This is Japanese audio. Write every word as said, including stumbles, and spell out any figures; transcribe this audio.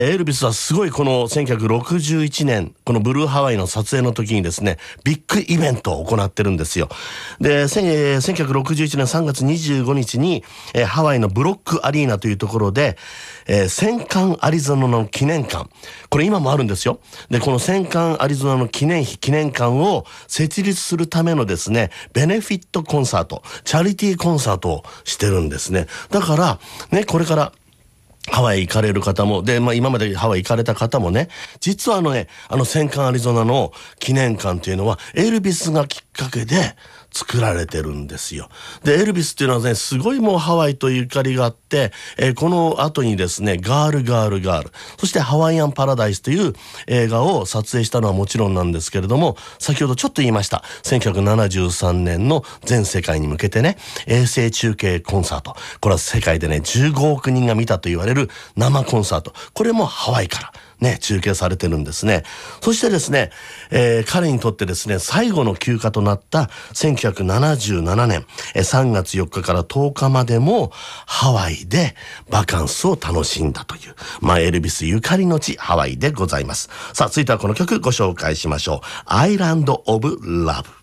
エルビスはすごいこのせんきゅうひゃくろくじゅういちねん、このブルーハワイの撮影の時にですね、ビッグイベントを行ってるんですよ。で、せんきゅうひゃくろくじゅういちねんさんがつにじゅうごにちに、えー、ハワイのブロックアリーナというところで、えー、戦艦アリゾナの記念館。これ今もあるんですよ。で、この戦艦アリゾナの記念碑、記念館を設立するためのですね、ベネフィットコンサート、チャリティーコンサートをしてるんですね。だから、ね、これから、ハワイ行かれる方も、で、まあ今までハワイ行かれた方もね、実はあのね、あの戦艦アリゾナの記念館っていうのは、エルビスがきっかけで作られてるんですよ。で、エルビスっていうのはね、すごいもうハワイとゆかりがあって、えー、この後にですね、ガールガールガール、そしてハワイアンパラダイスという映画を撮影したのはもちろんなんですけれども、先ほどちょっと言いました、せんきゅうひゃくななじゅうさんねんの全世界に向けてね、衛星中継コンサート。これは世界でね、じゅうごおくにんが見たと言われる生コンサート。これもハワイからね、中継されてるんですね。そしてですね、えー、彼にとってですね、最後の休暇となったせんきゅうひゃくななじゅうななねん、えー、さんがつよっかからとおかまでもハワイでバカンスを楽しんだという、まあ、エルビスゆかりの地、ハワイでございます。さあ、続いてはこの曲ご紹介しましょう。アイランド・オブ・ラブ。